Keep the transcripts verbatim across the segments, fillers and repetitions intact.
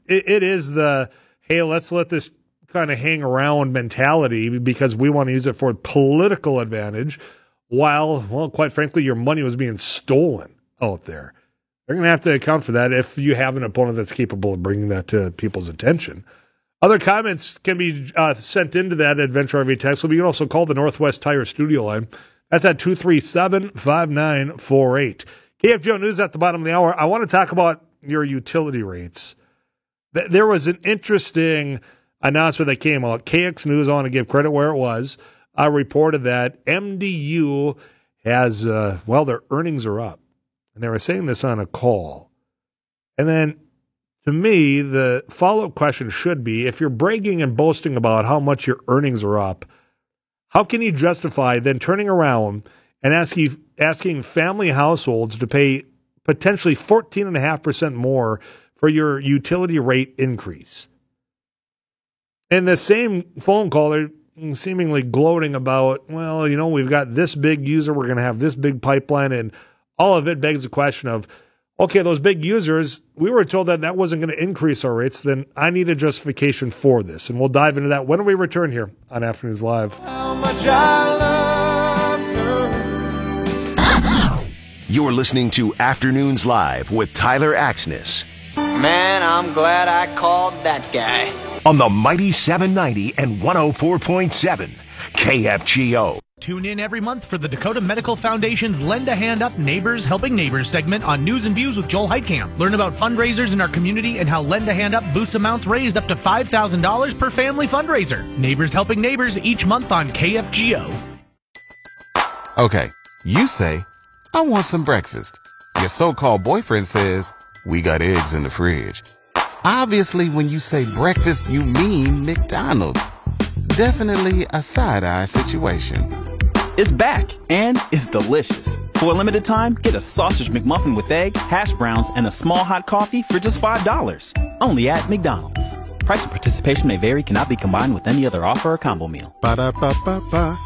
it, it is the, hey, let's let this kind of hang around mentality because we want to use it for political advantage while, well, quite frankly, your money was being stolen out there. They're going to have to account for that if you have an opponent that's capable of bringing that to people's attention. Other comments can be uh, sent into that Adventure R V text. So you can also call the Northwest Tire studio line. That's at two three seven, five nine four eight. K F G O News at the bottom of the hour. I want to talk about your utility rates. There was an interesting announcement that came out. K X News, I want to give credit where it was, uh, reported that M D U has, uh, well, their earnings are up. And they were saying this on a call. And then, to me, the follow-up question should be, if you're bragging and boasting about how much your earnings are up, how can you justify then turning around and asking, asking family households to pay potentially fourteen point five percent more for your utility rate increase? In the same phone call, they're seemingly gloating about, well, you know, we've got this big user, we're going to have this big pipeline, and all of it begs the question of, okay, those big users, we were told that that wasn't going to increase our rates, then I need a justification for this. And we'll dive into that when we return here on Afternoons Live. How much I love her. You're listening to Afternoons Live with Tyler Axness. Man, I'm glad I called that guy. On the Mighty seven ninety and one oh four point seven K F G O. Tune in every month for the Dakota Medical Foundation's Lend a Hand Up Neighbors Helping Neighbors segment on News and Views with Joel Heitkamp. Learn about fundraisers in our community and how Lend a Hand Up boosts amounts raised up to five thousand dollars per family fundraiser. Neighbors Helping Neighbors each month on K F G O. Okay, you say, I want some breakfast. Your so-called boyfriend says, we got eggs in the fridge. Obviously, when you say breakfast, you mean McDonald's. Definitely a side-eye situation. It's back, and it's delicious. For a limited time, get a sausage McMuffin with egg, hash browns, and a small hot coffee for just five dollars. Only at McDonald's. Price and participation may vary, cannot be combined with any other offer or combo meal. Ba-da-ba-ba-ba.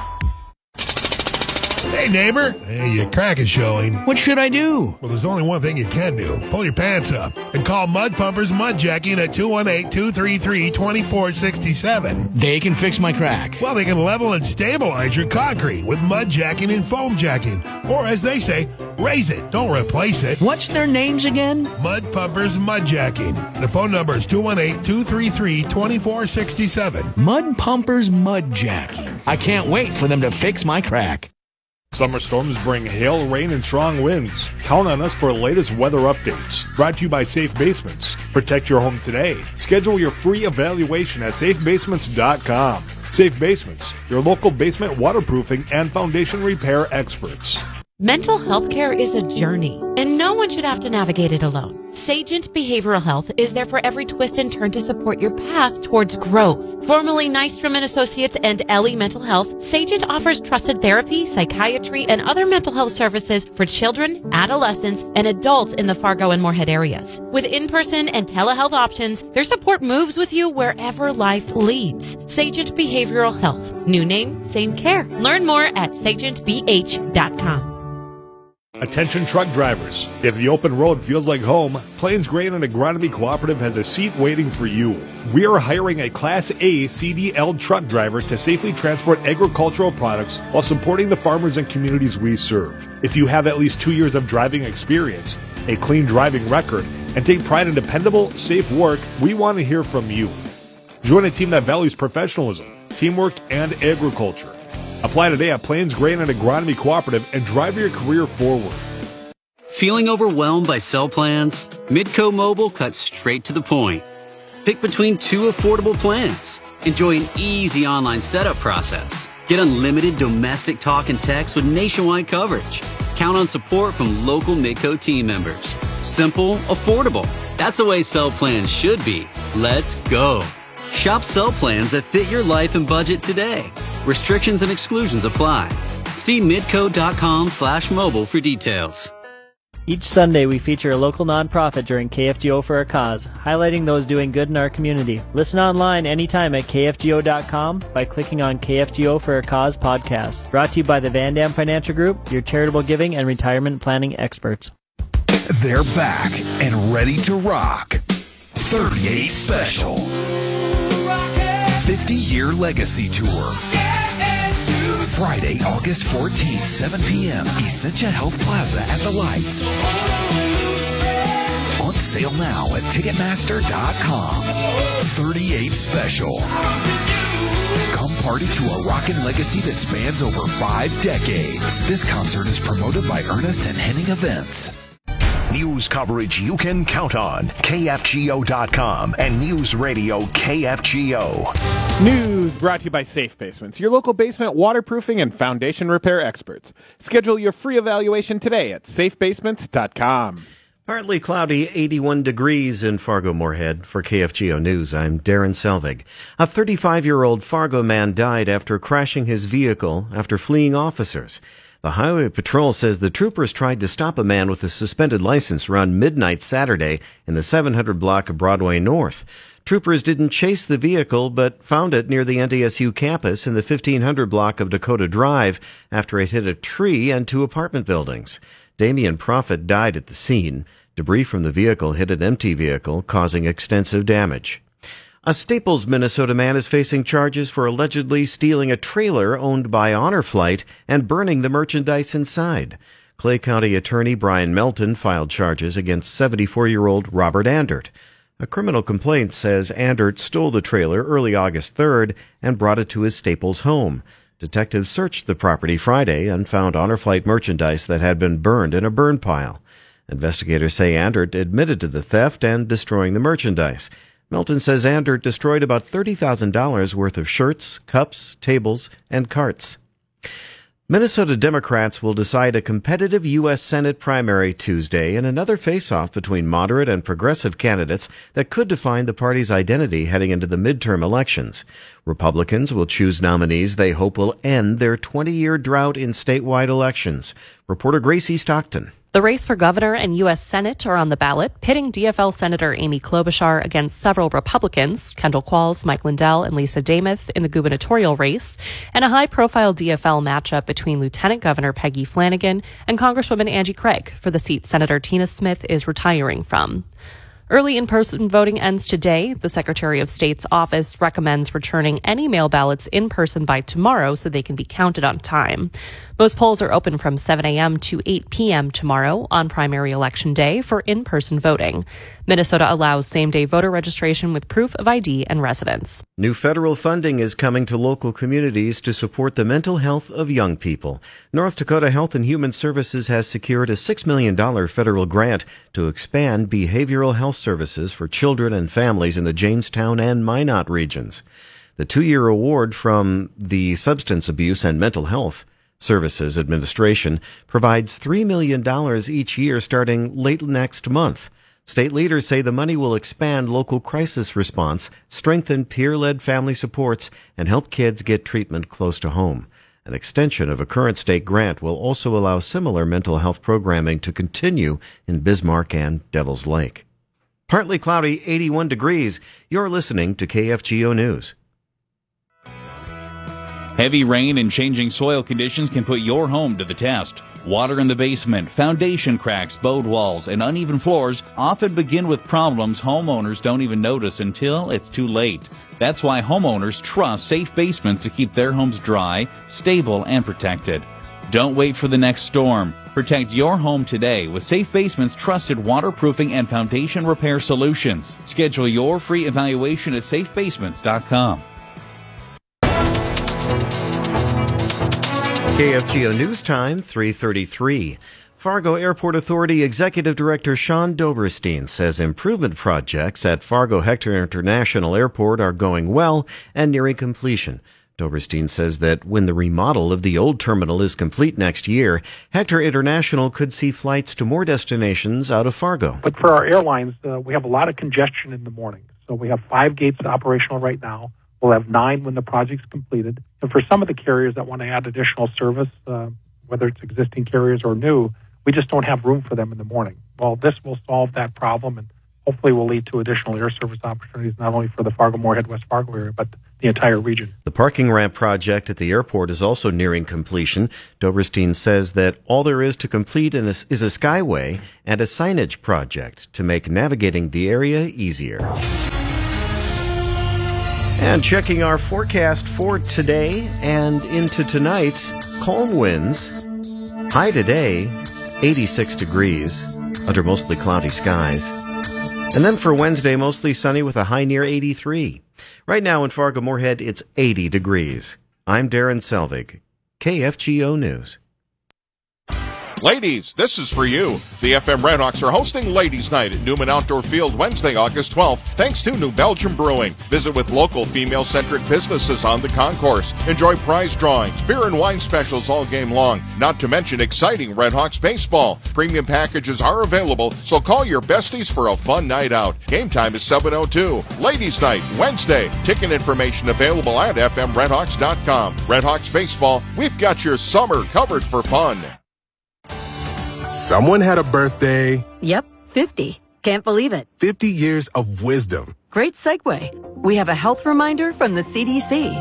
Hey, neighbor. Hey, your crack is showing. What should I do? Well, there's only one thing you can do. Pull your pants up and call Mud Pumpers Mud Jacking at two one eight, two three three, two four six seven. They can fix my crack. Well, they can level and stabilize your concrete with mud jacking and foam jacking. Or, as they say, raise it. Don't replace it. What's their names again? Mud Pumpers Mud Jacking. Their phone number is two one eight, two three three, two four six seven. Mud Pumpers Mud Jacking. I can't wait for them to fix my crack. Summer storms bring hail, rain, and strong winds. Count on us for the latest weather updates. Brought to you by Safe Basements. Protect your home today. Schedule your free evaluation at safe basements dot com. Safe Basements, your local basement waterproofing and foundation repair experts. Mental health care is a journey, and no one should have to navigate it alone. Sagent Behavioral Health is there for every twist and turn to support your path towards growth. Formerly Nystrom and Associates and Ellie Mental Health, Sagent offers trusted therapy, psychiatry, and other mental health services for children, adolescents, and adults in the Fargo and Moorhead areas. With in-person and telehealth options, their support moves with you wherever life leads. Sagent Behavioral Health. New name, same care. Learn more at sagent b h dot com. Attention truck drivers. If the open road feels like home, Plains Grain and Agronomy Cooperative has a seat waiting for you. We are hiring a Class A C D L truck driver to safely transport agricultural products while supporting the farmers and communities we serve. If you have at least two years of driving experience, a clean driving record, and take pride in dependable, safe work, we want to hear from you. Join a team that values professionalism, teamwork, and agriculture. Apply today at Plains Grain and Agronomy Cooperative and drive your career forward. Feeling overwhelmed by cell plans? Midco Mobile cuts straight to the point. Pick between two affordable plans. Enjoy an easy online setup process. Get unlimited domestic talk and text with nationwide coverage. Count on support from local Midco team members. Simple, affordable. That's the way cell plans should be. Let's go. Shop cell plans that fit your life and budget today. Restrictions and exclusions apply. See midco.com slash mobile for details. Each Sunday, we feature a local nonprofit during K F G O for a Cause, highlighting those doing good in our community. Listen online anytime at k f g o dot com by clicking on K F G O for a Cause podcast. Brought to you by the Van Dam Financial Group, your charitable giving and retirement planning experts. They're back and ready to rock. thirty-eight Special. fifty-year Legacy Tour. Friday, August fourteenth, seven p.m. Essentia Health Plaza at the Lights. On sale now at Ticketmaster dot com. thirty-eight Special. Come party to a rockin' legacy that spans over five decades. This concert is promoted by Ernest and Henning Events. News coverage you can count on. K F G O dot com and News Radio K F G O. News brought to you by Safe Basements, your local basement waterproofing and foundation repair experts. Schedule your free evaluation today at safe basements dot com. Partly cloudy, eighty-one degrees in Fargo-Moorhead. For K F G O News, I'm Darren Selvig. A thirty-five-year-old Fargo man died after crashing his vehicle after fleeing officers. The Highway Patrol says the troopers tried to stop a man with a suspended license around midnight Saturday in the seven hundred block of Broadway North. Troopers didn't chase the vehicle, but found it near the N D S U campus in the fifteen hundred block of Dakota Drive after it hit a tree and two apartment buildings. Damian Prophet died at the scene. Debris from the vehicle hit an empty vehicle, causing extensive damage. A Staples, Minnesota man is facing charges for allegedly stealing a trailer owned by Honor Flight and burning the merchandise inside. Clay County Attorney Brian Melton filed charges against seventy-four-year-old Robert Andert. A criminal complaint says Andert stole the trailer early August third and brought it to his Staples home. Detectives searched the property Friday and found Honor Flight merchandise that had been burned in a burn pile. Investigators say Andert admitted to the theft and destroying the merchandise. Melton says Andert destroyed about thirty thousand dollars worth of shirts, cups, tables, and carts. Minnesota Democrats will decide a competitive U S Senate primary Tuesday in another face-off between moderate and progressive candidates that could define the party's identity heading into the midterm elections. Republicans will choose nominees they hope will end their twenty-year drought in statewide elections. Reporter Gracie Stockton. The race for governor and U S Senate are on the ballot, pitting D F L Senator Amy Klobuchar against several Republicans, Kendall Qualls, Mike Lindell, and Lisa Demuth in the gubernatorial race, and a high-profile D F L matchup between Lieutenant Governor Peggy Flanagan and Congresswoman Angie Craig for the seat Senator Tina Smith is retiring from. Early in-person voting ends today. The Secretary of State's office recommends returning any mail ballots in person by tomorrow so they can be counted on time. Most polls are open from seven a.m. to eight p.m. tomorrow on primary election day for in-person voting. Minnesota allows same-day voter registration with proof of I D and residence. New federal funding is coming to local communities to support the mental health of young people. North Dakota Health and Human Services has secured a six million dollars federal grant to expand behavioral health services for children and families in the Jamestown and Minot regions. The two-year award from the Substance Abuse and Mental Health Services Administration provides three million dollars each year starting late next month. State leaders say the money will expand local crisis response, strengthen peer-led family supports, and help kids get treatment close to home. An extension of a current state grant will also allow similar mental health programming to continue in Bismarck and Devils Lake. Partly cloudy, eighty-one degrees. You're listening to K F G O News. Heavy rain and changing soil conditions can put your home to the test. Water in the basement, foundation cracks, bowed walls, and uneven floors often begin with problems homeowners don't even notice until it's too late. That's why homeowners trust Safe Basements to keep their homes dry, stable, and protected. Don't wait for the next storm. Protect your home today with Safe Basements' trusted waterproofing and foundation repair solutions. Schedule your free evaluation at safe basements dot com. K F G O News Time, three thirty-three. Fargo Airport Authority Executive Director Sean Doberstein says improvement projects at Fargo Hector International Airport are going well and nearing completion. Doberstein says that when the remodel of the old terminal is complete next year, Hector International could see flights to more destinations out of Fargo. But for our airlines, uh, we have a lot of congestion in the morning. So we have five gates operational right now. We'll have nine when the project's completed. And for some of the carriers that want to add additional service, uh, whether it's existing carriers or new, we just don't have room for them in the morning. Well, this will solve that problem and hopefully will lead to additional air service opportunities, not only for the Fargo-Moorhead, West Fargo area, but the entire region. The parking ramp project at the airport is also nearing completion. Doberstein says that all there is to complete is a skyway and a signage project to make navigating the area easier. And checking our forecast for today and into tonight, calm winds. High today, eighty-six degrees, under mostly cloudy skies. And then for Wednesday, mostly sunny with a high near eighty-three. Right now in Fargo-Moorhead, it's eighty degrees. I'm Darren Selvig, K F G O News. Ladies, this is for you. The F M Redhawks are hosting Ladies' Night at Newman Outdoor Field Wednesday, August twelfth, thanks to New Belgium Brewing. Visit with local female-centric businesses on the concourse. Enjoy prize drawings, beer and wine specials all game long, not to mention exciting Redhawks baseball. Premium packages are available, so call your besties for a fun night out. Game time is seven oh two. Ladies' Night, Wednesday. Ticket information available at f m redhawks dot com. Redhawks baseball, we've got your summer covered for fun. Someone had a birthday. Yep, fifty. Can't believe it. fifty years of wisdom. Great segue. We have a health reminder from the C D C.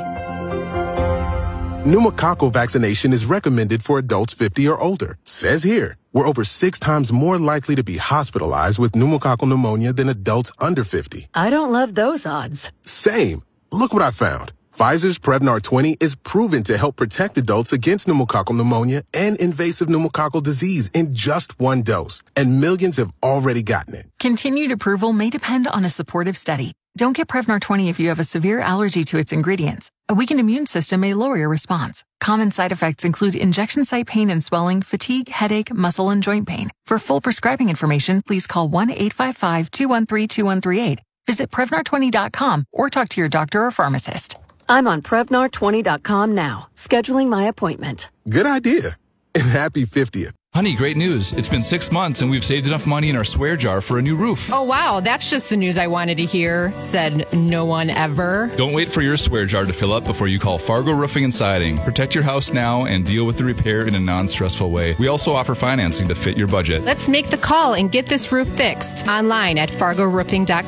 Pneumococcal vaccination is recommended for adults fifty or older. Says here, we're over six times more likely to be hospitalized with pneumococcal pneumonia than adults under fifty. I don't love those odds. Same. Look what I found. Pfizer's Prevnar twenty is proven to help protect adults against pneumococcal pneumonia and invasive pneumococcal disease in just one dose, and millions have already gotten it. Continued approval may depend on a supportive study. Don't get Prevnar twenty if you have a severe allergy to its ingredients. A weakened immune system may lower your response. Common side effects include injection site pain and swelling, fatigue, headache, muscle, and joint pain. For full prescribing information, please call one eight five five, two one three, two one three eight. Visit Prevnar twenty dot com or talk to your doctor or pharmacist. I'm on Prevnar twenty dot com now, scheduling my appointment. Good idea. And happy fiftieth. Honey, great news. It's been six months and we've saved enough money in our swear jar for a new roof. Oh, wow. That's just the news I wanted to hear, said no one ever. Don't wait for your swear jar to fill up before you call Fargo Roofing and Siding. Protect your house now and deal with the repair in a non-stressful way. We also offer financing to fit your budget. Let's make the call and get this roof fixed online at fargo roofing dot